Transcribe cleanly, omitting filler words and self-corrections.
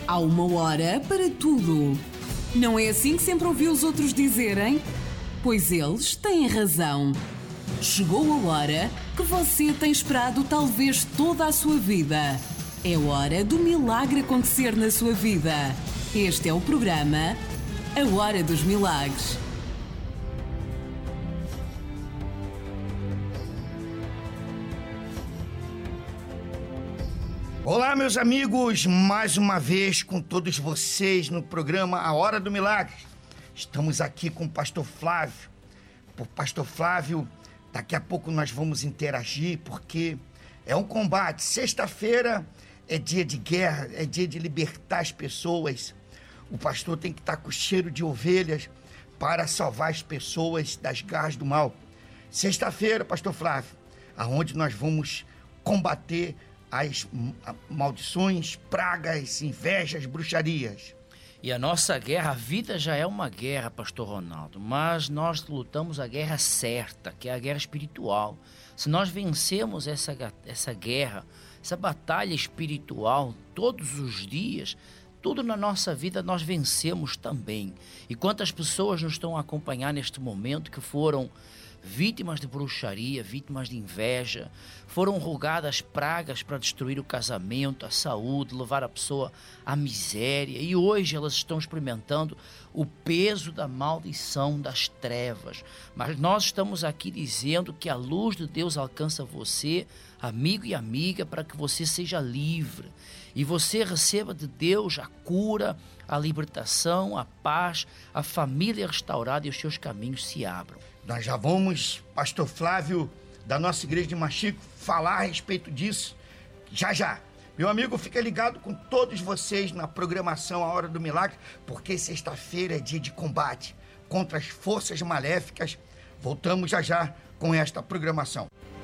Há uma hora para tudo. Não é assim que sempre ouvi os outros dizerem? Pois eles têm razão. Chegou a hora que você tem esperado talvez toda a sua vida. É hora do milagre acontecer na sua vida. Este é o programa A Hora dos Milagres. Olá, meus amigos, mais uma vez com todos vocês no programa A Hora do Milagre. Estamos aqui com o Pastor Flávio. Pastor Flávio, daqui a pouco nós vamos interagir, porque é um combate. Sexta-feira é dia de guerra, é dia de libertar as pessoas. O pastor tem que estar com cheiro de ovelhas para salvar as pessoas das garras do mal. Sexta-feira, Pastor Flávio, aonde nós vamos combater as maldições, pragas, invejas, bruxarias. E a nossa guerra, a vida já é uma guerra, Pastor Ronaldo, mas nós lutamos a guerra certa, que é a guerra espiritual. Se nós vencemos essa guerra, essa batalha espiritual todos os dias, tudo na nossa vida nós vencemos também. E quantas pessoas nos estão a acompanhar neste momento que foram vítimas de bruxaria, vítimas de inveja, foram rogadas pragas para destruir o casamento, a saúde, levar a pessoa à miséria, e hoje elas estão experimentando o peso da maldição das trevas. Mas nós estamos aqui dizendo que a luz de Deus alcança você, amigo e amiga, para que você seja livre e você receba de Deus a cura, a libertação, a paz, a família restaurada e os seus caminhos se abram. Nós já vamos, Pastor Flávio, da nossa igreja de Machico, falar a respeito disso já. Meu amigo, fica ligado com todos vocês na programação A Hora do Milagre, porque sexta-feira é dia de combate contra as forças maléficas. Voltamos já com esta programação.